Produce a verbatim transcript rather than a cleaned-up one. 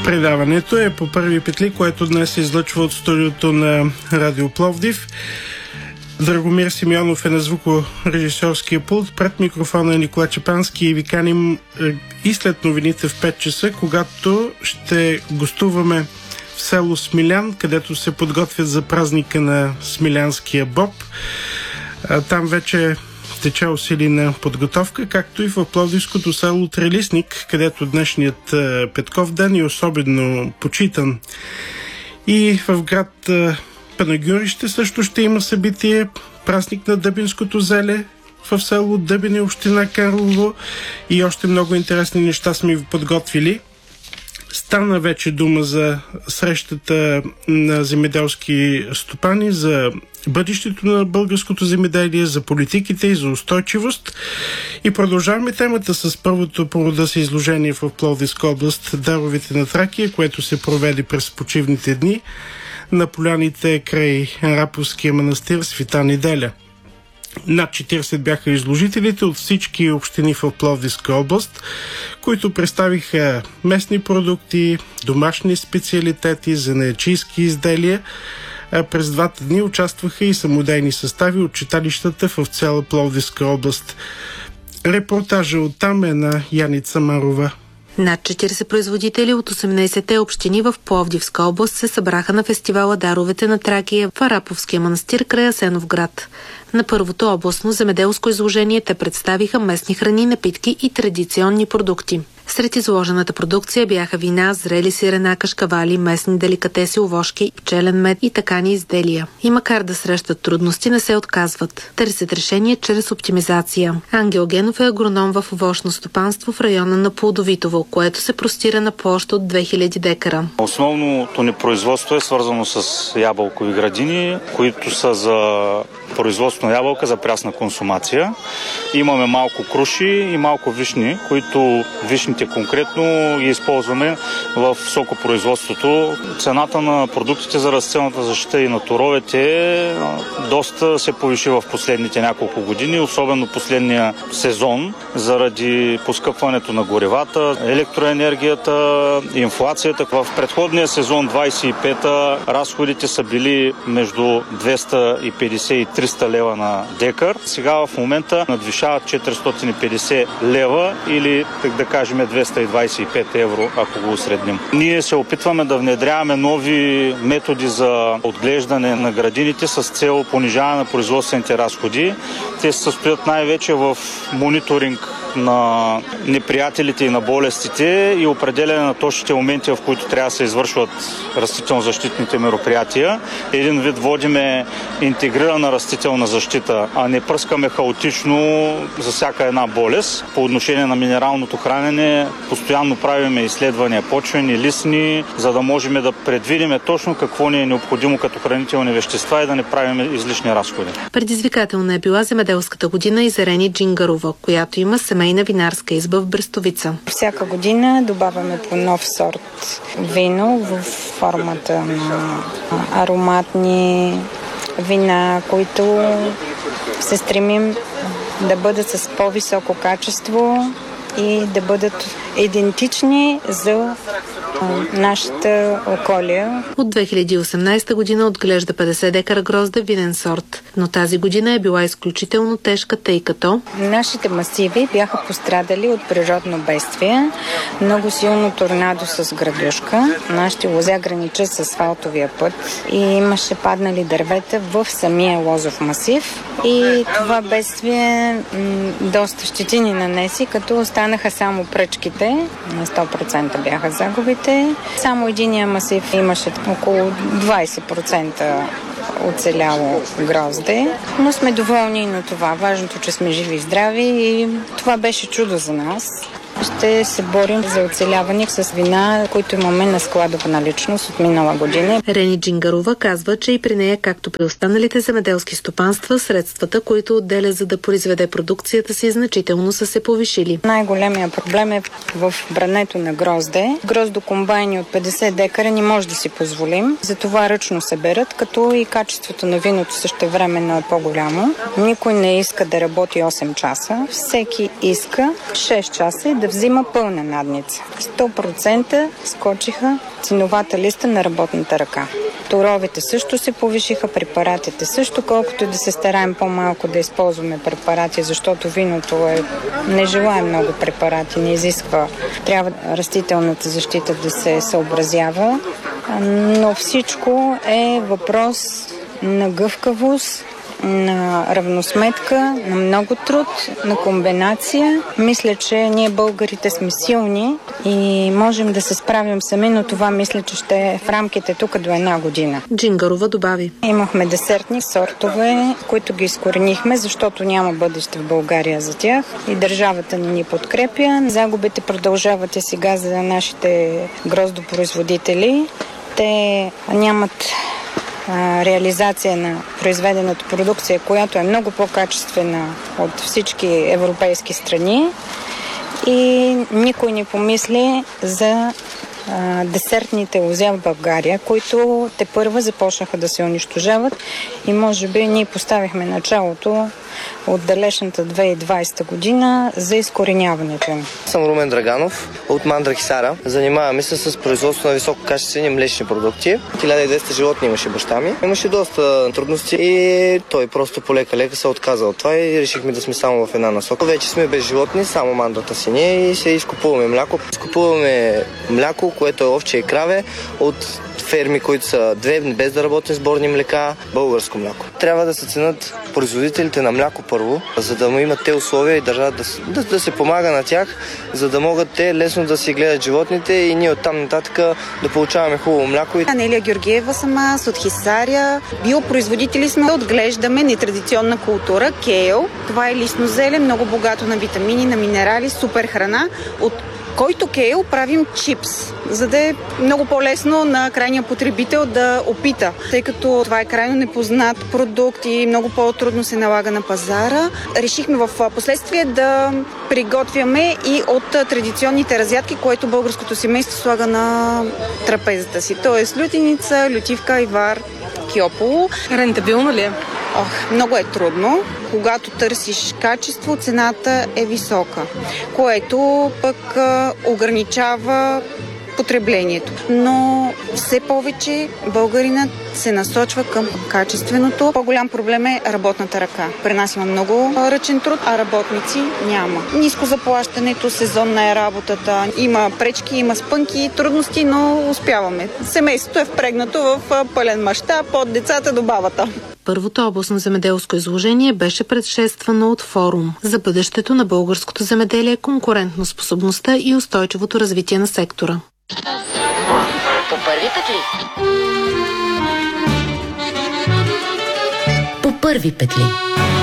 Предаването е по Първи петли, което днес се излъчва от студиото на Радио Пловдив. Драгомир Симеонов е на звукорежисьорския пулт. Пред микрофона е Николай Чепански и ви каним и след новините в пет часа, когато ще гостуваме в село Смилян, където се подготвят за празника на смилянския боб. Там вече тече усилена подготовка, както и в пловдивското село Трелисник, където днешният Петков ден е особено почитан. И в град Панагюрище също ще има събитие, празник на дъбинското зеле в село Дъбине, община Карлово, и още много интересни неща сме ви подготвили. Стана вече дума за срещата на земеделски стопани, за бъдещето на българското земеделие, за политиките и за устойчивост. И продължаваме темата с първото по рода си изложение в Пловдивска област Даровете на Тракия, което се проведе през почивните дни на поляните край Раповския манастир Света Неделя. Над четиридесет бяха изложителите от всички общини в Пловдивска област, които представиха местни продукти, домашни специалитети, занаятчийски изделия. А през двата дни участваха и самодейни състави от читалищата в цяла Пловдивска област. Репортажа оттам е на Яница Марова. Над четиридесет производители от осемнадесетте общини в Пловдивска област се събраха на фестивала Даровете на Тракия в Араповския манастир край Асеновград. На първото областно земеделско изложение те представиха местни храни, напитки и традиционни продукти. Сред изложената продукция бяха вина, зрели сирена, кашкавали, местни деликатеси, овошки, пчелен мед и такани изделия. И макар да срещат трудности, не се отказват. Търсят решение чрез оптимизация. Ангел Генов е агроном в овощно стопанство в района на Плодовитово, което се простира на площ от две хиляди декара. Основното ни производство е свързано с ябълкови градини, които са за производство на ябълка за прясна консумация. Имаме малко круши и малко вишни, които вишните конкретно ги използваме в сокопроизводството. Цената на продуктите за растителната защита и на торовете доста се повиши в последните няколко години, особено последния сезон, заради поскъпването на горивата, електроенергията, инфлацията. В предходния сезон двадесет и пета разходите са били между двеста и петдесет и триста лева на декар. Сега в момента надвишават четиристотин и петдесет лева или, так да кажем, двеста и двадесет и пет евро, ако го усредним. Ние се опитваме да внедряваме нови методи за отглеждане на градините с цел понижаване на производствените разходи. Те се състоят най-вече в мониторинг на неприятелите и на болестите и определяне на точните моменти, в които трябва да се извършват растително-защитните мероприятия. Един вид водиме интегрирана растителна защита, а не пръскаме хаотично за всяка една болест. По отношение на минералното хранене постоянно правиме изследвания почвени, листни, за да можем да предвидим точно какво ни е необходимо като хранителни вещества и да не правим излишни разходи. Предизвикателна е била земеделската година и за Рени Джингарова, която има семейна винарска изба в Брестовица. Всяка година добавяме по нов сорт вино в формата на ароматни вина, които се стремим да бъдат с по-високо качество и да бъдат идентични за нашата околия. От две хиляди и осемнадесета година отглежда петдесет декара грозде винен сорт, но тази година е била изключително тежка, тъй като нашите масиви бяха пострадали от природно бедствие, много силно торнадо с градушка. Нашите лозя граничат с асфалтовия път и имаше паднали дървета в самия лозов масив. И това бедствие м- доста щети ни нанеси, като останаха само пръчките, на сто процента бяха загубите. Само единия масив имаше около двадесет процента оцеляло грозде, но сме доволни и на това. Важното, че сме живи и здрави и това беше чудо за нас. Ще се борим за оцеляване с вина, които имаме на складова наличност от минала година. Рени Джингарова казва, че и при нея, както при останалите земеделски стопанства, средствата, които отделя за да произведе продукцията си, значително са се повишили. Най-големия проблем е в брането на грозде. Гроздокомбайни от петдесет декара не може да си позволим. Затова ръчно се берат, като и качеството на виното същевременно е по-голямо. Никой не иска да работи осем часа. Всеки иска шест часа и да да взима пълна надница. сто процента скочиха ценовата листа на работната ръка. Торовете също се повишиха, препаратите също, колкото и да се стараем по-малко да използваме препарати, защото виното е, не желае много препарати, не изисква. Трябва растителната защита да се съобразява, но всичко е въпрос на гъвкавост, на равносметка, на много труд, на комбинация. Мисля, че ние българите сме силни и можем да се справим сами, но това мисля, че ще е в рамките тук до една година. Джингарова добави. Имахме десертни сортове, които ги изкоренихме, защото няма бъдеще в България за тях и държавата ни ни подкрепя. Загубите продължават и сега за нашите гроздопроизводители. Те нямат реализация на произведената продукция, която е много по-качествена от всички европейски страни и никой не помисли за а, десертните лозя в България, които тепърва започнаха да се унищожават и може би ние поставихме началото от далечната две хиляди и двадесета година за изкореняването им. Съм Румен Драганов от Мандра Хисара. Занимаваме се с производство на висококачествени млечни продукти. хиляда и двеста животни имаше баща ми. Имаше доста трудности и той просто полека-лека се отказа от това и решихме да сме само в една насока. Вече сме без животни, само мандрата си ние и се изкупуваме мляко. Изкупуваме мляко, което е овче и краве от ферми, които са две, без да работим сборни млека, българско мляко. Трябва да се ценят производителите на мляко първо, за да му имат те условия и държат да, да, да се помага на тях, за да могат те лесно да си гледат животните и ние оттам нататък да получаваме хубаво мляко. Анелия Георгиева съм аз от Хисаря. Биопроизводители сме, отглеждаме нетрадиционна култура, кейл. Това е лисно зеле, много богато на витамини, на минерали, супер храна, от който кейл правим чипс, за да е много по-лесно на крайния потребител да опита, тъй като това е крайно непознат продукт и много по-трудно се налага на пазара. Решихме в последствие да приготвяме и от традиционните разядки, което българското семейство слага на трапезата си. Тоест лютеница, лютивка, айвар, кьополо. Рентабилно ли е? Ох, много е трудно. Когато търсиш качество, цената е висока, което пък а, ограничава потреблението. Но все повече българинът се насочва към качественото. По-голям проблем е работната ръка. При нас има много ръчен труд, а работници няма. Ниско заплащането, сезонна е работата. Има пречки, има спънки, трудности, но успяваме. Семейството е впрегнато в пълен мащаб от децата до бабата. Първото областно земеделско изложение беше предшествано от форум за бъдещето на българското земеделие, конкурентноспособността и устойчивото развитие на сектора. По първи петли. По първи петли.